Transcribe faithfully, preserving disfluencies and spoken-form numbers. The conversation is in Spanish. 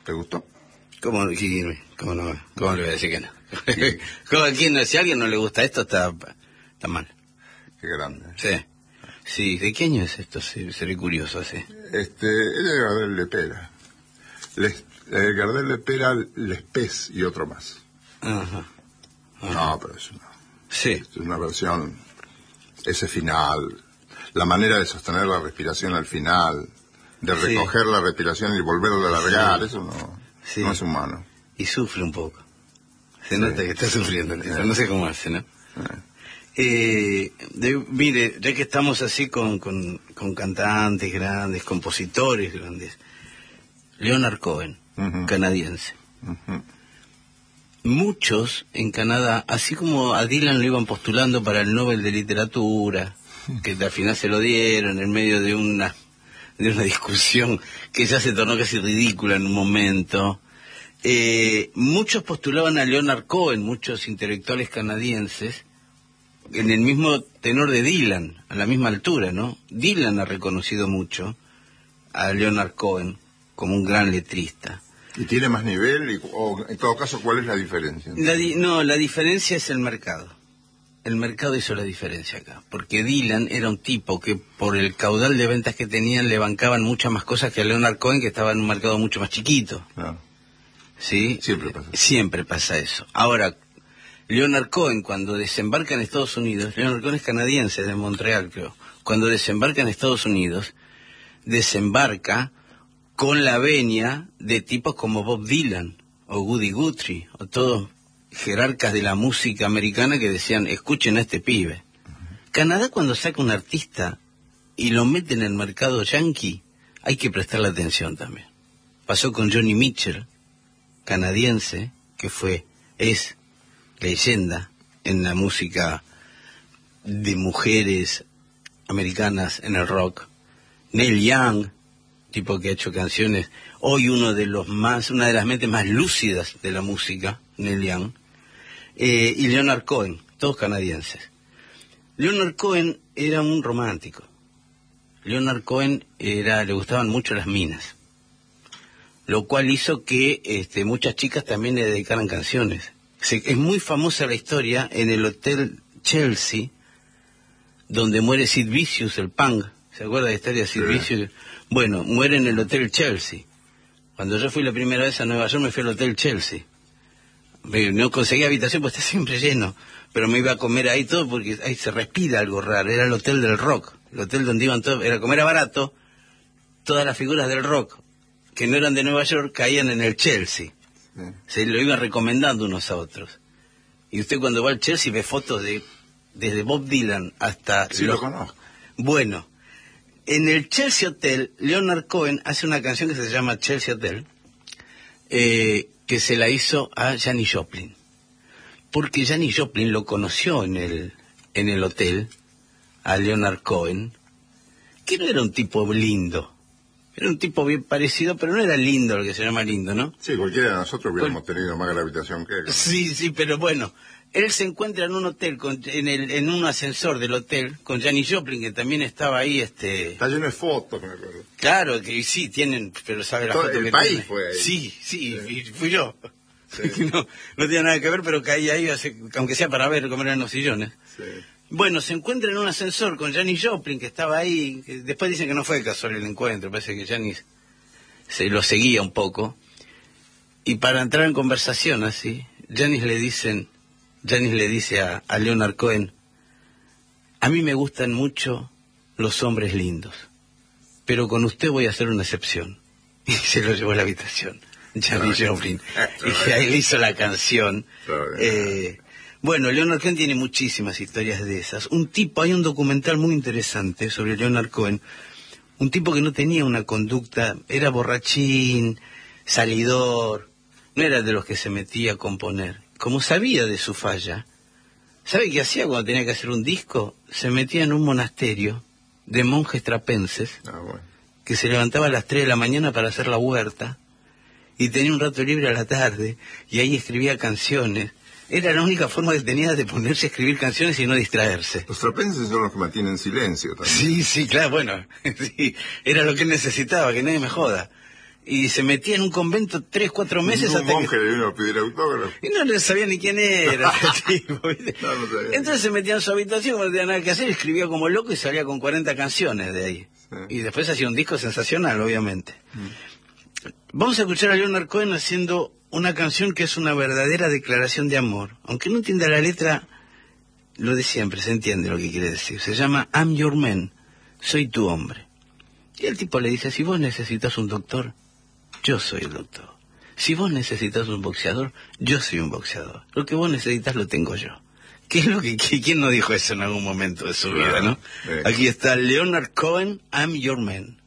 ¿Te gustó? ¿Cómo, cómo, no, ¿Cómo le voy a decir que no? ¿Cómo, quién, si a alguien no le gusta esto, está, está mal. Qué grande. Sí. Sí, ¿de qué año es esto? Sí, seré curioso, sí. Este, es de Gardel Lepera. Les, eh, Gardel Lepera, Lespés y otro más. Ajá. Ajá. No, pero es una, sí. es una versión, ese final, la manera de sostener la respiración al final, de recoger sí. la respiración y volverla a alargar, sí. eso no, sí. no es humano. Y sufre un poco. Se sí. nota que está sufriendo, sí. no sé cómo hace, ¿no? Sí. Eh, de, mire, ya que estamos así con, con, con cantantes grandes, compositores grandes, Leonard Cohen, uh-huh. canadiense. Uh-huh. Muchos en Canadá, así como a Dylan lo iban postulando para el Nobel de Literatura, que al final se lo dieron en medio de una, de una discusión que ya se tornó casi ridícula en un momento, eh, muchos postulaban a Leonard Cohen, muchos intelectuales canadienses, en el mismo tenor de Dylan, a la misma altura, ¿no? Dylan ha reconocido mucho a Leonard Cohen como un gran letrista. ¿Y tiene más nivel? Y, o, en todo caso, ¿cuál es la diferencia? La di- no, la diferencia es el mercado. El mercado hizo la diferencia acá. Porque Dylan era un tipo que por el caudal de ventas que tenían le bancaban muchas más cosas que a Leonard Cohen, que estaba en un mercado mucho más chiquito. Claro. ¿Sí? Siempre pasa eso. Siempre pasa eso. Ahora, Leonard Cohen, cuando desembarca en Estados Unidos, Leonard Cohen es canadiense, de Montreal, creo. Cuando desembarca en Estados Unidos, desembarca con la venia de tipos como Bob Dylan, o Woody Guthrie, o todos jerarcas de la música americana que decían, escuchen a este pibe. Uh-huh. Canadá, cuando saca un artista y lo mete en el mercado yankee, hay que prestarle atención también. Pasó con Johnny Mitchell, canadiense, que fue, es leyenda en la música de mujeres americanas en el rock. Neil Young, tipo que ha hecho canciones, hoy uno de los más, una de las mentes más lúcidas de la música, Neil Young, eh, y Leonard Cohen, todos canadienses. Leonard Cohen era un romántico. Leonard Cohen era, le gustaban mucho las minas, lo cual hizo que este, muchas chicas también le dedicaran canciones. Se, es muy famosa la historia en el Hotel Chelsea, donde muere Sid Vicious, el punk. ¿Se acuerda de la historia de Sid Vicious? Bueno, muere en el Hotel Chelsea. Cuando yo fui la primera vez a Nueva York me fui al Hotel Chelsea. No conseguí habitación porque está siempre lleno, pero me iba a comer ahí todo porque ahí se respira algo raro. Era el hotel del rock, el hotel donde iban todos, era como era barato, todas las figuras del rock que no eran de Nueva York caían en el Chelsea. Sí. Se lo iban recomendando unos a otros. Y usted cuando va al Chelsea ve fotos de desde Bob Dylan hasta... Sí, los... lo conozco. Bueno, en el Chelsea Hotel, Leonard Cohen hace una canción que se llama Chelsea Hotel, eh, que se la hizo a Janis Joplin. Porque Janis Joplin lo conoció en el, en el hotel, a Leonard Cohen, que no era un tipo lindo. Era un tipo bien parecido, pero no era lindo, lo que se llama lindo, ¿no? Sí, cualquiera de nosotros hubiéramos Cual... tenido más gravitación que él. ¿No? Sí, sí, pero bueno, él se encuentra en un hotel, con, en, el, en un ascensor del hotel, con Janis Joplin, que también estaba ahí, este... Está lleno de fotos, me acuerdo. Claro, que sí, tienen, pero sabe la Todo foto el que país tiene. fue ahí. Sí, sí, sí. Y fui yo. Sí. No, no tiene nada que ver, pero caí ahí, aunque sea para ver cómo eran los sillones. Sí. Bueno, se encuentra en un ascensor con Janis Joplin, que estaba ahí, que después dicen que no fue casual el encuentro, parece que Janis se lo seguía un poco, y para entrar en conversación así, Janis le dicen, Janis le dice a, a Leonard Cohen, a mí me gustan mucho los hombres lindos, pero con usted voy a hacer una excepción. Y se lo llevó a la habitación, Janis Joplin, y ahí le hizo la canción. Eh, bueno, Leonard Cohen tiene muchísimas historias de esas. Un tipo, hay un documental muy interesante sobre Leonard Cohen, un tipo que no tenía una conducta, era borrachín, salidor, no era de los que se metía a componer. Como sabía de su falla, ¿sabe qué hacía cuando tenía que hacer un disco? Se metía en un monasterio de monjes trapenses, ah, bueno. que se levantaba a las tres de la mañana para hacer la huerta, y tenía un rato libre a la tarde, y ahí escribía canciones. Era la única forma que tenía de ponerse a escribir canciones y no distraerse. Los trapenses son los que mantienen silencio también. Sí, sí, claro, bueno, sí, era lo que él necesitaba, que nadie me joda. y se metía en un convento tres, cuatro meses un hasta monje que... le vino a pedir autógrafo. Y no le sabía ni quién era ese tipo, ¿viste? No, no sabía. Entonces se metía en su habitación, no tenía nada que hacer, escribía como loco y salía con cuarenta canciones de ahí. Sí. Y después hacía un disco sensacional, obviamente. Mm. Vamos a escuchar a Leonard Cohen haciendo una canción que es una verdadera declaración de amor. Aunque no entienda la letra, lo de siempre, se entiende lo que quiere decir. Se llama I'm Your Man, soy tu hombre. Y el tipo le dice, si vos necesitas un doctor, yo soy el doctor. Si vos necesitas un boxeador, yo soy un boxeador. Lo que vos necesitas lo tengo yo. ¿Qué es lo que, quién no dijo eso en algún momento de su vida, no? Eh. Aquí está Leonard Cohen, I'm Your Man.